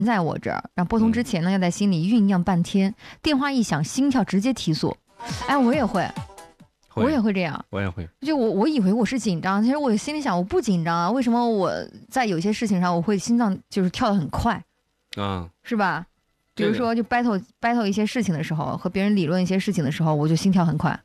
在我这儿，然后拨通之前呢，要在心里酝酿半天，电话一响，心跳直接提速。哎，我也会。我也会这样， 我也会。 就我以为我是紧张，其实我心里想我不紧张啊。为什么我在有些事情上我会心脏就是跳得很快啊？ 是吧？比如说就 battle 一些事情的时候，和别人理论一些事情的时候，我就心跳很快。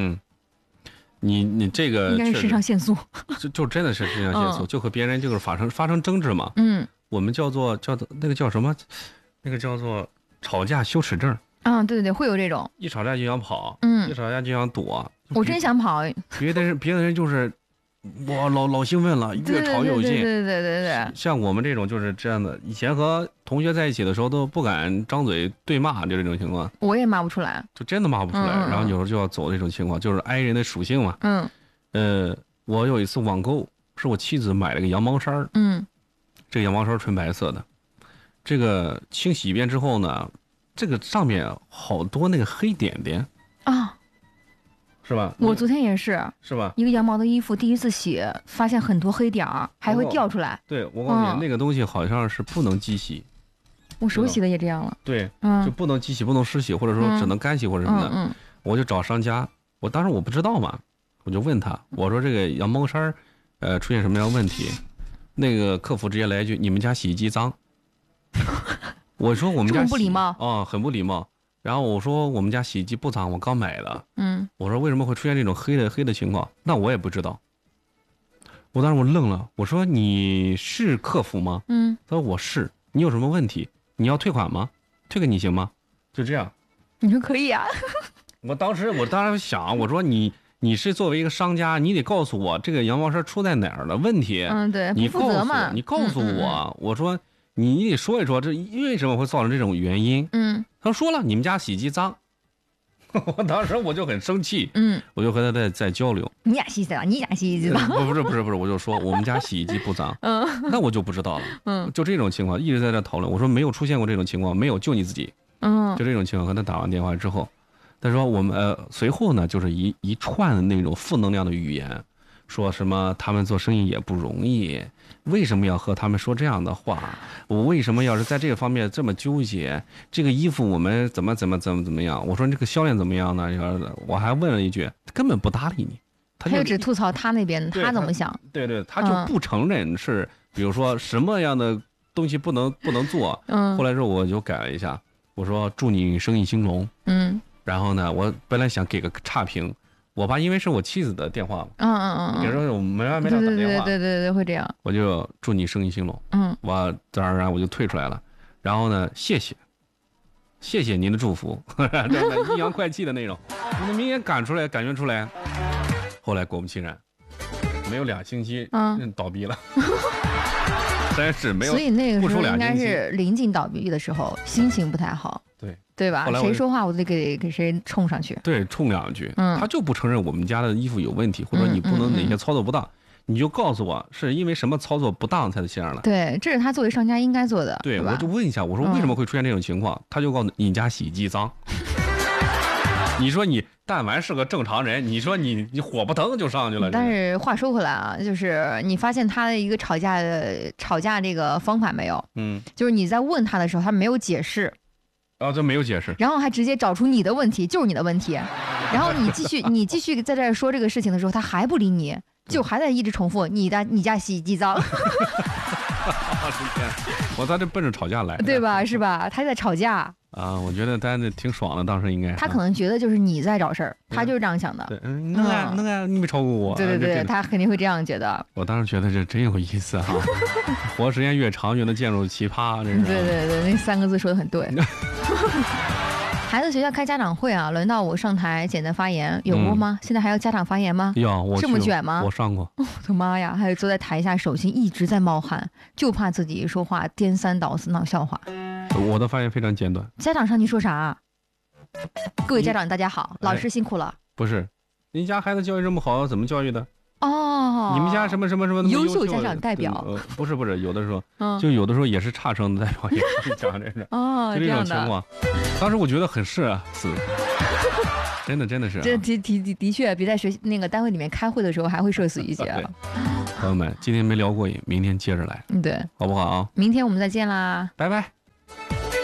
你这个应该是肾上腺素， 就真的是肾上腺素，就和别人就是发生争执嘛。我们叫做那个叫什么？那个叫做吵架羞耻症。 对，会有这种， 一吵架就想跑，一吵架就想躲。 我真想跑， 别的人就是哇老兴奋了，越吵越有劲。 对。 像我们这种就是这样的，以前和同学在一起的时候都不敢张嘴对骂，就这种情况。 我也骂不出来， 就真的骂不出来。然后有时候就要走这种情况，就是 I 人的属性嘛。我有一次网购，是我妻子买了个羊毛衫。这个羊毛衫纯白色的，这个清洗一遍之后呢，这个上面好多那个黑点点啊。是吧？ 我昨天也是吧？ 一个羊毛的衣服，第一次洗，发现很多黑点儿，还会掉出来。 对，我告诉你，那个东西好像是不能机洗。 我手洗的也这样了。 对，就不能机洗，不能湿洗，或者说只能干洗或者什么的。我就找商家，当时我不知道嘛，我就问他，我说这个羊毛衫，出现什么样的问题？那个客服直接来一句：“你们家洗衣机脏。”我说我们家很不礼貌啊，很不礼貌。然后我说我们家洗衣机不脏，我刚买的。我说为什么会出现这种黑的情况？那我也不知道。当时我愣了，我说你是客服吗？他说我是。你有什么问题？你要退款吗？退给你行吗？就这样。 你说可以啊。 我当时想，我说你是作为一个商家，你得告诉我这个羊毛衫出在哪儿的问题。 对， 你负责嘛。 你告诉我，我说你得说一说这为什么会造成这种原因。他说了，你们家洗衣机脏。我当时我就很生气，我就和他在交流。 你家洗衣机脏，你家洗衣机脏。 不是，我就说我们家洗衣机不脏。那我就不知道了。就这种情况一直在这讨论。我说没有出现过这种情况，没有，就你自己。就这种情况和他打完电话之后，他说我们随后呢就是一串的那种负能量的语言，说什么他们做生意也不容易，为什么要和他们说这样的话？我为什么要是在这个方面这么纠结？这个衣服我们怎么样？我说这个销量怎么样呢？我还问了一句，根本不搭理你。他就只吐槽他那边他怎么想？ 对，他就不承认是，比如说什么样的东西不能做。后来之后我就改了一下，我说祝你生意兴隆。然后呢，我本来想给个差评。我爸因为是我妻子的电话嘛，有时候我没完没了打电话， 对，会这样。 我就祝你生意兴隆，我自然而然我就退出来了。然后呢，谢谢您的祝福，阴阳怪气的那种，我明显感觉出来。后来果不其然，没有2星期，倒闭了。真是没有， 所以那个时候应该是临近倒闭的时候，心情不太好。对吧？谁说话我得给谁冲上去。 对，冲2句。他就不承认我们家的衣服有问题，或者你不能哪些操作不当，你就告诉我是因为什么操作不当才这样了。 对，这是他作为商家应该做的。 对，我就问一下，我说为什么会出现这种情况？他就告诉你家洗衣机脏。你说你但凡是个正常人，你说你火不腾就上去了。 但是话说回来啊，就是你发现他的一个吵架这个方法没有？就是你在问他的时候，他没有解释。 这没有解释， 然后还直接找出你的问题，就是你的问题，然后你继续在这说这个事情的时候，他还不理你，就还在一直重复你家洗衣机脏。 我在这奔着吵架来， 对吧？是吧？他在吵架啊，我觉得他挺爽的，当时应该。 他可能觉得就是你在找事儿，他就是这样想的。 对，能啊，你没超过我。 对，他肯定会这样觉得。 我当时觉得这真有意思哈，活时间越长越能见入奇葩，这是。 对，那3个字说的很对。孩子学校开家长会啊，轮到我上台简单发言，有过吗？现在还要家长发言吗？ 有， 这么卷吗？ 我上过。 我的妈呀！还有坐在台下，手心一直在冒汗，就怕自己一说话颠三倒四闹笑话。 我的发言非常简短。 家长上去说啥？各位家长大家好，老师辛苦了。 不是，您家孩子教育这么好，怎么教育的？你们家什么优秀家长代表？ 不是，有的时候，就有的时候也是差生的代表，也是讲这是就这种情况。当时我觉得很社死，真的是。 这的确比在那个单位里面开会的时候还会社死一些。 朋友们，今天没聊过瘾，明天接着来， 对， 好不好啊？ 明天我们再见啦， 拜拜。